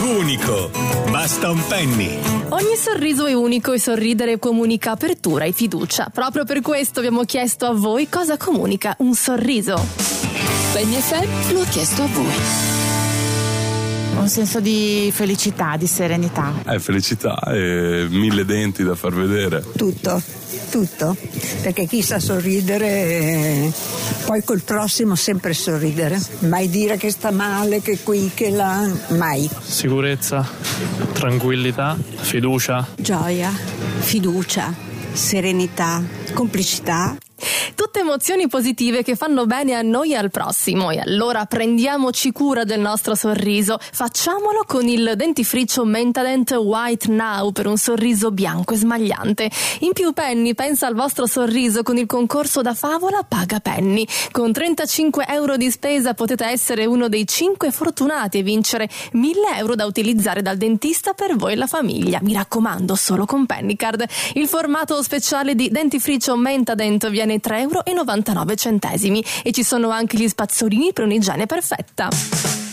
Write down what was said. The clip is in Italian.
Unico, basta un penny. Ogni sorriso è unico e sorridere comunica apertura e fiducia. Proprio per questo abbiamo chiesto a voi cosa comunica un sorriso. Penny FM lo ha chiesto a voi. Un senso di felicità, di serenità. Felicità e 1000 denti da far vedere. Tutto, perché chi sa sorridere, poi col prossimo sempre sorridere, mai dire che sta male, che qui, che là, mai. Sicurezza, tranquillità, fiducia. Gioia, fiducia, serenità, complicità. Tutte emozioni positive che fanno bene a noi e al prossimo. E allora prendiamoci cura del nostro sorriso. Facciamolo con il dentifricio Mentadent White Now per un sorriso bianco e smagliante. In più Penny pensa al vostro sorriso con il concorso da favola Paga Penny. Con 35 euro di spesa potete essere uno dei 5 fortunati e vincere 1.000 euro da utilizzare dal dentista per voi e la famiglia. Mi raccomando, solo con Pennycard. Il formato speciale di dentifricio Mentadent viene 3,99 euro e ci sono anche gli spazzolini per un'igiene perfetta.